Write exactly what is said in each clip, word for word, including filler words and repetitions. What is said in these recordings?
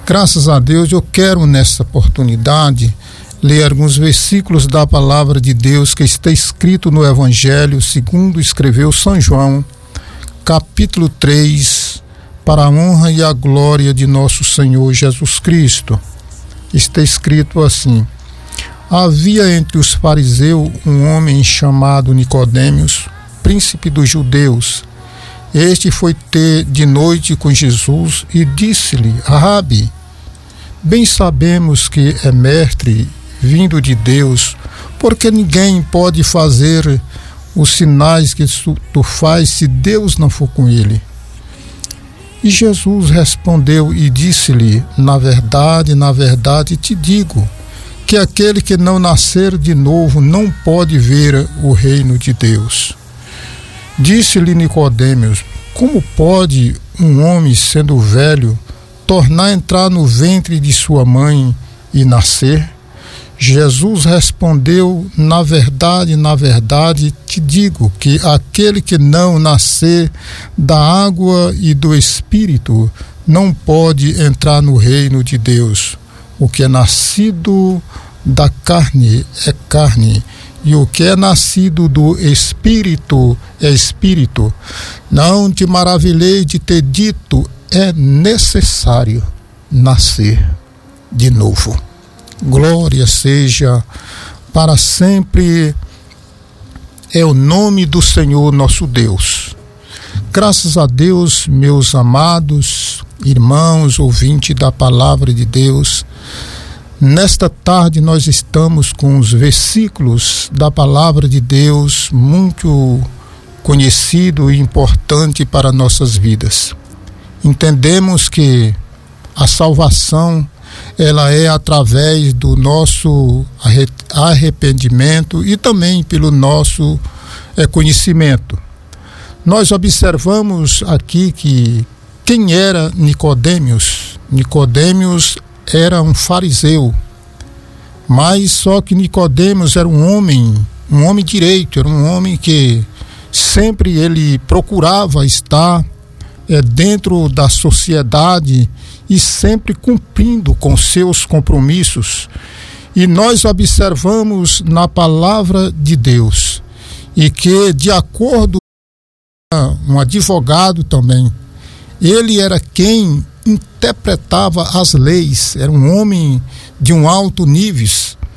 Graças a Deus, eu quero nessa oportunidade ler alguns versículos da palavra de Deus que está escrito no Evangelho segundo escreveu São João, capítulo três, para a honra e a glória de nosso Senhor Jesus Cristo. Está escrito assim: havia entre os fariseus um homem chamado Nicodemos, príncipe dos judeus. Este foi ter de noite com Jesus e disse-lhe: Rabi, bem sabemos que é mestre vindo de Deus, porque ninguém pode fazer os sinais que tu faz se Deus não for com ele. E Jesus respondeu e disse-lhe: na verdade, na verdade te digo, que aquele que não nascer de novo não pode ver o reino de Deus. Disse-lhe Nicodemos: como pode um homem, sendo velho, tornar a entrar no ventre de sua mãe e nascer? Jesus respondeu: na verdade, na verdade te digo, que aquele que não nascer da água e do Espírito não pode entrar no reino de Deus. O que é nascido da carne é carne, e o que é nascido do Espírito é Espírito. Não te maravilhei de ter dito: é necessário nascer de novo. Glória seja para sempre é o nome do Senhor nosso Deus. Graças a Deus, meus amados irmãos, ouvintes da palavra de Deus, nesta tarde nós estamos com os versículos da palavra de Deus muito conhecido e importante para nossas vidas. Entendemos que a salvação ela é através do nosso arrependimento e também pelo nosso é, conhecimento. Nós observamos aqui que quem era Nicodemos? Nicodemos era um fariseu, mas só que Nicodemos era um homem, um homem direito, era um homem que sempre ele procurava estar é, dentro da sociedade e sempre cumprindo com seus compromissos. E nós observamos na palavra de Deus, e que de acordo com um advogado também, ele era quem interpretava as leis, era um homem de um alto nível.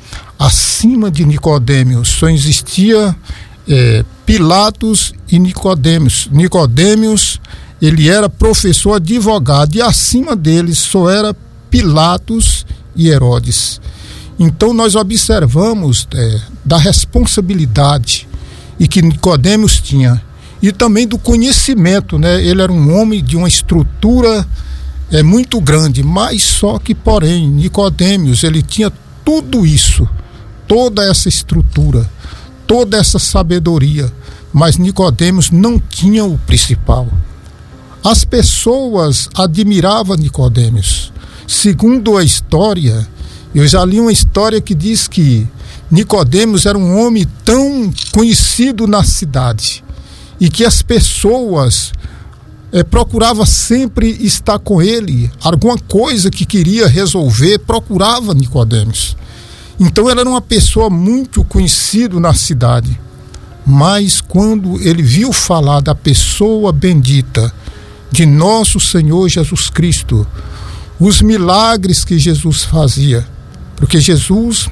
Acima de Nicodemos só existia é, Pilatos e Nicodemos. Nicodemos, ele era professor advogado, e acima dele só era Pilatos e Herodes. Então nós observamos é, da responsabilidade e que Nicodemos tinha, e também do conhecimento, né? Ele era um homem de uma estrutura é, muito grande, mas só que, porém, Nicodemos, ele tinha tudo isso, toda essa estrutura, toda essa sabedoria, mas Nicodemos não tinha o principal. As pessoas admiravam Nicodemos. Segundo a história, eu já li uma história que diz que Nicodemos era um homem tão conhecido na cidade e que as pessoas é, procuravam sempre estar com ele. Alguma coisa que queria resolver, procurava Nicodemos. Então ele era uma pessoa muito conhecida na cidade. Mas quando ele viu falar da pessoa bendita de nosso Senhor Jesus Cristo, os milagres que Jesus fazia, porque Jesus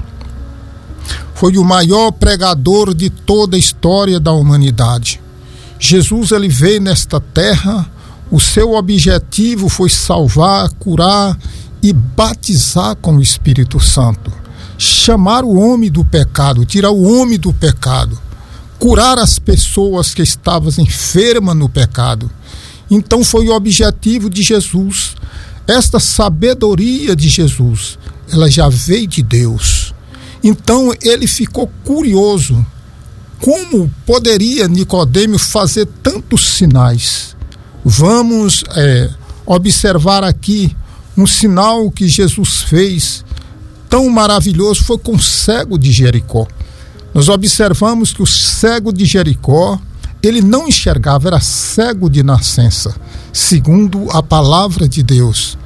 foi o maior pregador de toda a história da humanidade. Jesus, ele veio nesta terra, o seu objetivo foi salvar, curar e batizar com o Espírito Santo, chamar o homem do pecado, tirar o homem do pecado, curar as pessoas que estavam enfermas no pecado. Então foi o objetivo de Jesus. Esta sabedoria de Jesus, ela já veio de Deus. Então ele ficou curioso. Como poderia Nicodemos fazer tantos sinais? Vamos é, observar aqui um sinal que Jesus fez tão maravilhoso, foi com o cego de Jericó. Nós observamos que o cego de Jericó, ele não enxergava, era cego de nascença, segundo a palavra de Deus.